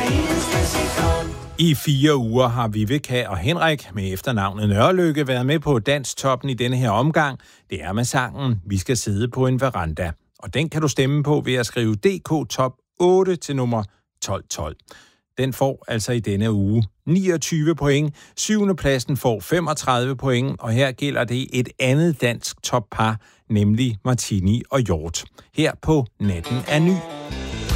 I 4 uger har Viveka og Henrik med efternavnet Nørrelykke været med på Danstoppen i denne her omgang. Det er med sangen Vi skal sidde på en veranda. Og den kan du stemme på ved at skrive DK Top 8 til nummer 1212. Den får altså i denne uge 29 point. 7. pladsen får 35 point, og her gælder det et andet dansk toppar, nemlig Martini og Hjort. Her på Natten er ny.